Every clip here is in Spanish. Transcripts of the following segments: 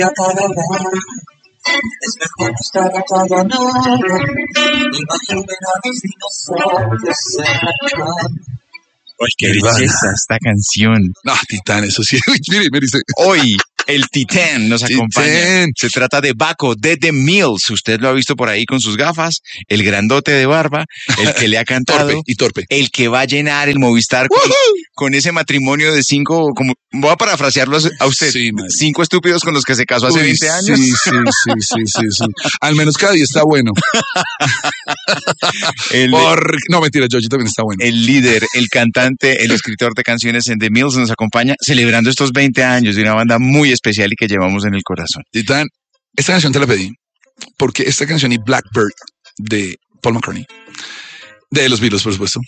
Es mejor estar atado, no. Imaginen a los dinosaurios cerca. ¡Ay, qué belleza esta canción! No, Titán, eso sí. Mire, dice. Hoy el Titán nos acompaña. Titán. Se trata de Baco, de The Mills. Usted lo ha visto por ahí con sus gafas, el grandote de barba, el que le ha cantado. Torpe. El que va a llenar el Movistar con ese matrimonio de 5, como voy a parafrasearlo a usted, Sí, 5 estúpidos con los que se casó hace 20 años. Sí. Al menos cada día está bueno. No, mentira, Georgie también está bueno. El líder, el cantante, el escritor de canciones en The Mills nos acompaña celebrando estos 20 años de una banda muy especial y que llevamos en el corazón. Titán, esta canción te la pedí porque esta canción y Blackbird de Paul McCartney, de los Beatles, por supuesto.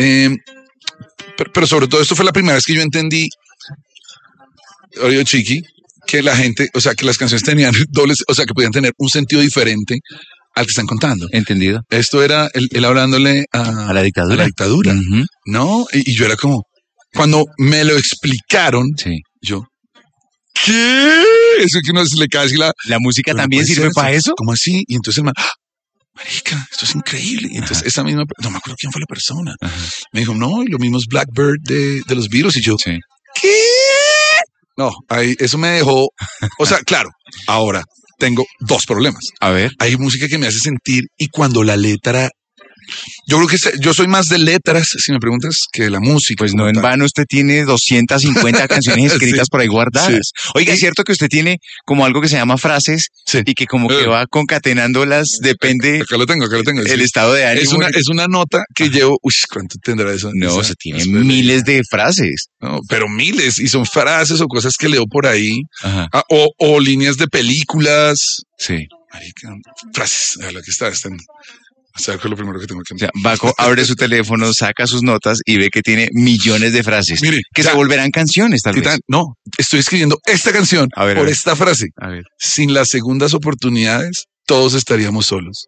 Pero sobre todo esto fue la primera vez que yo entendí, Oreo Chiqui, que la gente, o sea, que las canciones tenían dobles, o sea, que podían tener un sentido diferente al que están contando. ¿Entendido? Esto era él hablándole a la dictadura. A la dictadura, ¿no? Y yo era como, cuando me lo explicaron, yo, ¿qué? Eso que uno se le cae así la música también sirve para eso. ¿Cómo así? Y entonces el man, marica, esto es increíble. Y entonces esa misma, no me acuerdo quién fue la persona. Me dijo, no, y lo mismo es Blackbird de los Beatles. Y yo, ¿qué? No, eso me dejó, o sea, claro, ahora tengo 2 problemas. A ver. Hay música que me hace sentir y cuando la letra, yo creo que yo soy más de letras, si me preguntas, que de la música. Pues no en vano usted tiene 250 canciones escritas por ahí guardadas. Sí. Oiga, es cierto que usted tiene como algo que se llama frases y que como que va concatenándolas, depende. Acá lo tengo. El estado de ánimo. Es una nota que llevo, ¿cuánto tendrá eso? No, se tiene miles de frases. No, pero miles, y son frases o cosas que leo por ahí, o líneas de películas. Sí. Marica, frases, a la que están. O sea, que es lo primero que tengo que entender. O sea, Baco abre su teléfono, saca sus notas y ve que tiene millones de frases. Mire, que se volverán canciones, tal vez. No, estoy escribiendo esta canción por esta frase. A ver. Sin las segundas oportunidades, todos estaríamos solos.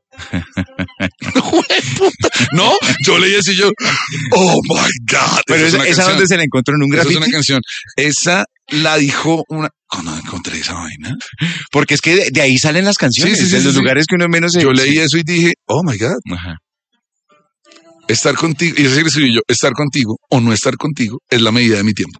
No, yo leí así yo, oh my God. Pero esa donde se la encontró en un graffiti. Esa es una canción. Esa la dijo ¿cuándo encontré esa vaina? Porque es que de ahí salen las canciones, de los lugares que uno menos Yo leí eso y dije, oh my God. Estar contigo, y eso escribí yo, estar contigo o no estar contigo es la medida de mi tiempo.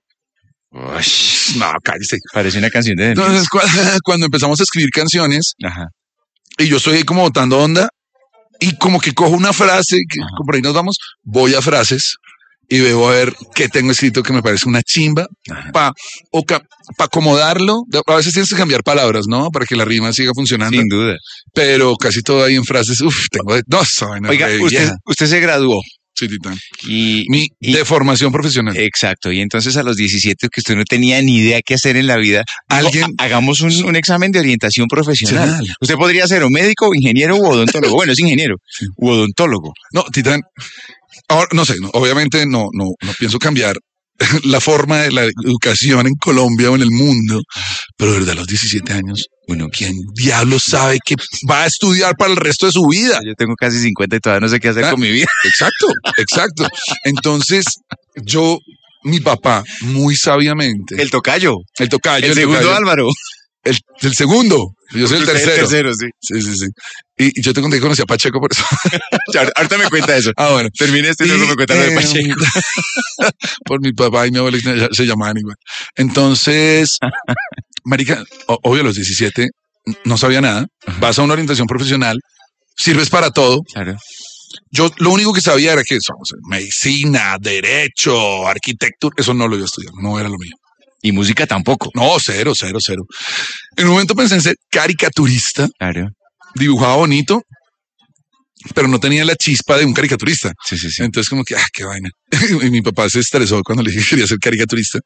Uy, no, cállese. Parece una canción de... Entonces, cuando empezamos a escribir canciones, y yo estoy ahí como botando onda, y como que cojo una frase, que por ahí nos vamos, voy a frases, y veo a ver qué tengo escrito que me parece una chimba, para acomodarlo. A veces tienes que cambiar palabras, ¿no? Para que la rima siga funcionando. Sin duda. Pero casi todo ahí en frases, tengo Oiga, usted se graduó. Sí, Titán. De formación profesional. Exacto. Y entonces a los 17, que usted no tenía ni idea qué hacer en la vida, hagamos un examen de orientación profesional. Usted podría ser o médico, ingeniero u odontólogo. Bueno, es ingeniero. U odontólogo. No, Titán. Ahora, no sé, obviamente no pienso cambiar la forma de la educación en Colombia o en el mundo, pero de verdad a los 17 años, bueno, ¿quién diablos sabe que va a estudiar para el resto de su vida? Yo tengo casi 50 y todavía no sé qué hacer con mi vida. Exacto. Entonces, mi papá, muy sabiamente. El tocayo. El segundo tocayo, Álvaro. El segundo. Yo soy el tercero. El tercero, sí. Sí. Y yo te conté que conocí a Pacheco por eso. Ahorita me cuenta eso. Bueno. Termine y luego me cuenta lo de Pacheco. Por mi papá y mi abuela se llamaban igual. Entonces, marica, obvio a los 17 no sabía nada. Vas a una orientación profesional, sirves para todo. Claro. Yo lo único que sabía era que medicina, derecho, arquitectura, eso no lo iba a estudiar, no era lo mío. Y música tampoco. No, cero. En un momento pensé en ser caricaturista. Claro. Dibujaba bonito, pero no tenía la chispa de un caricaturista. Sí. Entonces como que, qué vaina. Y mi papá se estresó cuando le dije que quería ser caricaturista.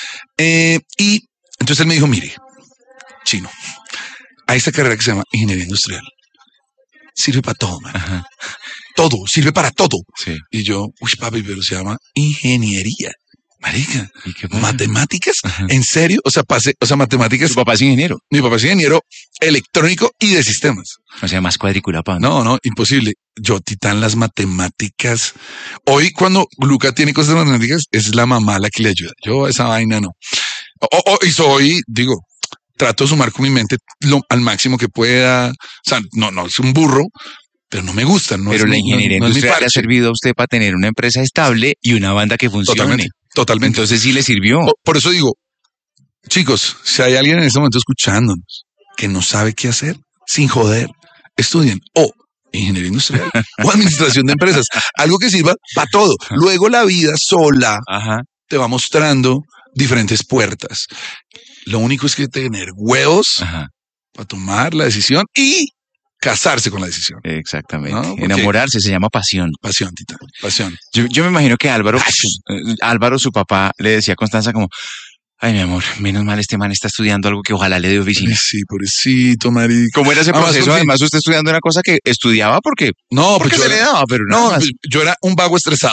Y entonces él me dijo, mire, Chino, hay esta carrera que se llama ingeniería industrial. Sirve para todo, man. Todo, sirve para todo. Sí. Y yo, papi, pero se llama ingeniería. Marica, ¿matemáticas? ¿En serio? O sea, matemáticas. ¿Tu papá es ingeniero? Mi papá es ingeniero electrónico y de sistemas. O sea, más cuadriculado. No, imposible. Yo, Titán, las matemáticas. Hoy, cuando Luca tiene cosas de matemáticas, es la mamá la que le ayuda. Yo, esa vaina no. Y soy, trato de sumar con mi mente al máximo que pueda. O sea, no es un burro, pero no me gusta. Pero la ingeniería industrial le ha servido a usted para tener una empresa estable y una banda que funcione. Totalmente. Entonces sí le sirvió. Por eso digo, chicos, si hay alguien en este momento escuchándonos que no sabe qué hacer, sin joder, estudien o ingeniería industrial o administración de empresas, algo que sirva para todo. Luego la vida sola te va mostrando diferentes puertas. Lo único es que tener huevos para tomar la decisión y casarse con la decisión. Exactamente. ¿No? Enamorarse se llama pasión. Pasión, tita. Pasión. Yo me imagino que Álvaro, su papá, le decía a Constanza como, ay, mi amor, menos mal este man está estudiando algo que ojalá le dé oficina. Sí, pobrecito, marico. ¿Cómo era ese proceso? Además, usted estudiando una cosa que estudiaba porque pues se le daba, pero no, yo era un vago estresado.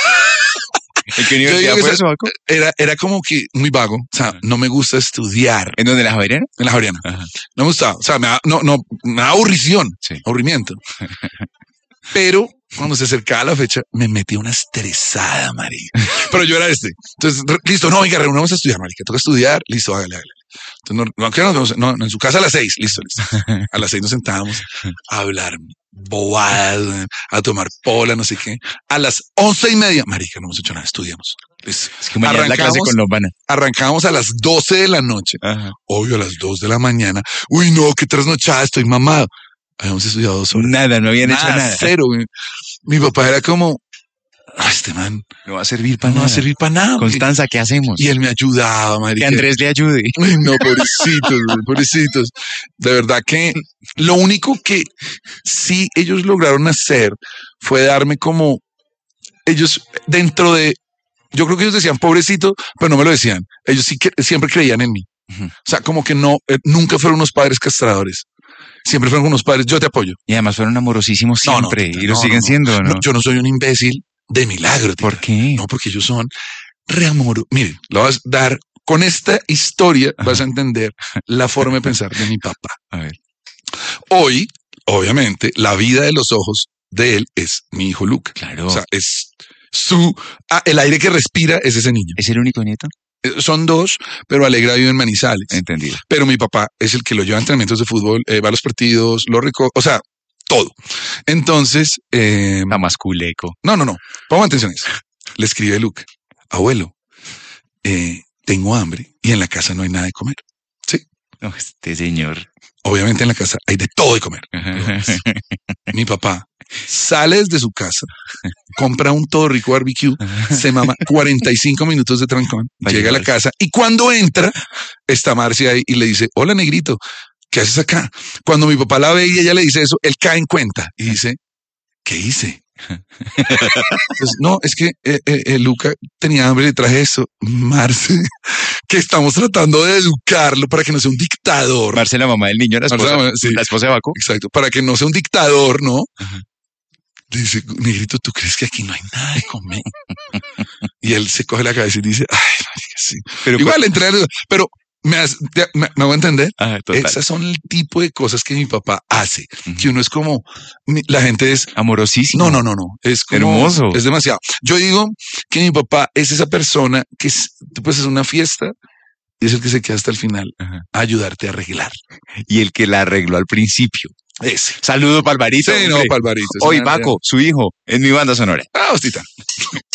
¿En qué universidad fue eso, Baco? Era como que muy vago. O sea, no me gusta estudiar. ¿En dónde, en la Javeriana? En la Javeriana. No me gustaba. O sea, me da aburrición. Sí. Aburrimiento. Pero cuando se acercaba la fecha, me metí una estresada, marica. Pero yo era Entonces, listo, no, venga, vamos a estudiar, marica. Toca estudiar. Listo, hágale. Entonces, no, en su casa a las 6. Listo. A las 6 nos sentábamos a hablar bobadas, a tomar pola, no sé qué. A las 11:30, marica, no hemos hecho nada, estudiamos. Es que mañana la clase con Lombana. Arrancábamos a las 12 de la noche. Obvio, a las 2 de la mañana. Uy, no, qué trasnochada, estoy mamado. Habíamos estudiado 2 horas. Nada, no habían hecho nada. Cero. Mi papá era como, este man no va a servir para nada. No va a servir para nada. Constanza, ¿qué hacemos? Y él me ayudaba, marica. Que Andrés le ayude. Ay, no, pobrecitos. De verdad que lo único que sí ellos lograron hacer fue darme como ellos dentro de, yo creo que ellos decían pobrecito, pero no me lo decían. Ellos sí que siempre creían en mí. O sea, como que nunca fueron unos padres castradores. Siempre fueron unos padres, yo te apoyo. Y además fueron amorosísimos siempre. Y lo siguen siendo, ¿no? Yo no soy un imbécil de milagro. Tita. ¿Por qué? No, porque ellos son reamor. Mire, lo vas a dar, con esta historia vas a entender la forma de pensar de mi papá. A ver. Hoy, obviamente, la vida de los ojos de él es mi hijo Luca. Claro. O sea, es el aire que respira es ese niño. ¿Es el único nieto? Son 2, pero Alegra vive en Manizales. Entendido. Pero mi papá es el que lo lleva a entrenamientos de fútbol, va a los partidos, o sea, todo. Entonces... Está más culeco. No. Pongan atención a eso. Le escribe Luke, abuelo, tengo hambre y en la casa no hay nada de comer. Sí. No, este señor. Obviamente en la casa hay de todo de comer. Mi papá sale desde su casa, compra un todo rico barbecue, se mama 45 minutos de trancón, llega a la casa y cuando entra está Marcia ahí y le dice, hola negrito, ¿qué haces acá? Cuando mi papá la ve y ella le dice eso, él cae en cuenta y dice, ¿qué hice? Entonces, no, es que Luca tenía hambre y le traje eso. Marce, que estamos tratando de educarlo para que no sea un dictador. Marce, la mamá del niño, la esposa de Baco. Exacto, para que no sea un dictador, ¿no? Dice, negrito, ¿tú crees que aquí no hay nada de comer? Y él se coge la cabeza y dice, ay, marica, sí. Pero igual, pero me voy a entender. Esas son el tipo de cosas que mi papá hace, que uno es como, la gente es amorosísimo. No. Es como, hermoso. Es demasiado. Yo digo que mi papá es esa persona que tú puedes hacer una fiesta y es el que se queda hasta el final a ayudarte a arreglar. Y el que la arregló al principio. Ese. Saludo para Alvarito. Sí, no, para Alvarito. Hoy Baco, su hijo, en mi banda sonora. Hostita.